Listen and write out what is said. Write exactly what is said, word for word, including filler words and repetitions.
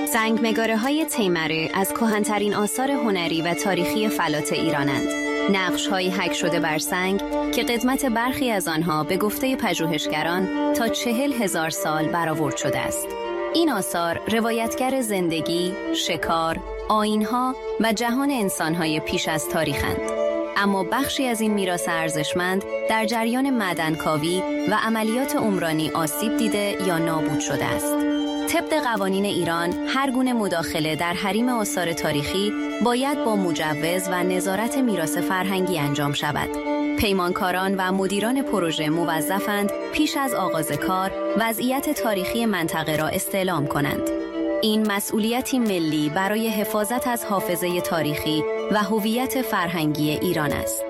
سنگمگاره‌های تیمره از کهن‌ترین آثار هنری و تاریخی فلات ایرانند. نقش‌هایی حک شده بر سنگ که قدمت برخی از آنها به گفته پژوهشگران تا چهل هزار سال برآورد شده است. این آثار روایتگر زندگی، شکار، آیین‌ها و جهان انسان‌های پیش از تاریخند. اما بخشی از این میراث ارزشمند در جریان معدنکاوی و عملیات عمرانی آسیب دیده یا نابود شده است. طبق قوانین ایران، هر گونه مداخله در حریم آثار تاریخی باید با مجوز و نظارت میراث فرهنگی انجام شود. پیمانکاران و مدیران پروژه موظفند پیش از آغاز کار وضعیت تاریخی منطقه را استعلام کنند. این مسئولیتی ملی برای حفاظت از حافظه تاریخی و هویت فرهنگی ایران است.